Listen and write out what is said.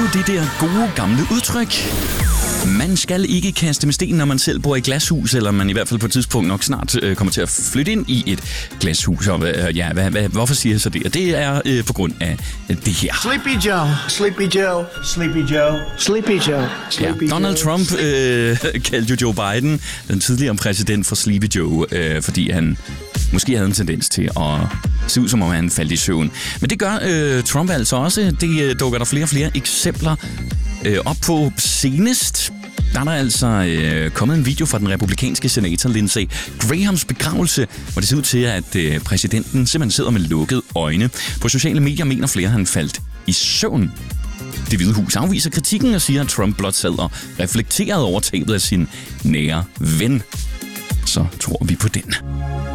det der gode gamle udtryk. Man skal ikke kaste med sten, når man selv bor i glashus, eller man i hvert fald på et tidspunkt nok snart kommer til at flytte ind i et glashus. Og hvorfor siger jeg så det? Og det er på grund af det her. Sleepy Joe, Sleepy Joe, Sleepy Joe, Sleepy Joe. Ja, Donald Trump kaldte jo Joe Biden, den tidligere præsident, for Sleepy Joe, fordi han måske havde en tendens til at se ud, som om han faldt i søvn. Men det gør Trump altså også. Det dukker der flere og flere eksempler op på. Senest der er der altså kommet en video fra den republikanske senator Lindsey Grahams begravelse, hvor det ser ud til, at præsidenten simpelthen sidder med lukkede øjne. På sociale medier mener flere, at han faldt i søvn. Det Hvide Hus afviser kritikken og siger, at Trump blot sad og reflekterede over tabet af sin nære ven. Så tror vi på den.